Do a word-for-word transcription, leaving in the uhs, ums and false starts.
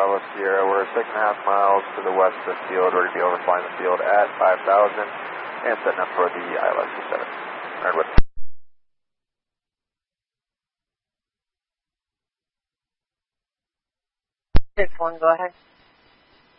Bravo Sierra. We're six and a half miles to the west of the field. We're going to be overflying the field at five thousand and setting up for the I L S two seven. Earn with. six one, go ahead.